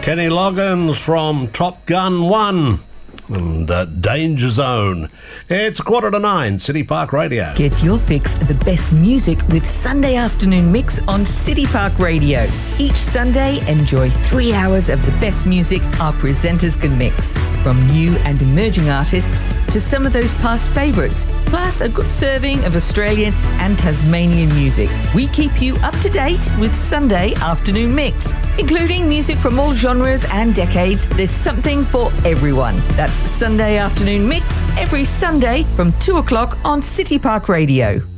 Kenny Loggins from Top Gun 1 and Danger Zone. It's 8:45, City Park Radio. Get your fix of the best music with Sunday Afternoon Mix on City Park Radio. Each Sunday, enjoy 3 hours of the best music our presenters can mix. From new and emerging artists to some of those past favourites, plus a good serving of Australian and Tasmanian music. We keep you up to date with Sunday Afternoon Mix, including music from all genres and decades. There's something for everyone. That's Sunday Afternoon Mix every Sunday from 2 o'clock on City Park Radio.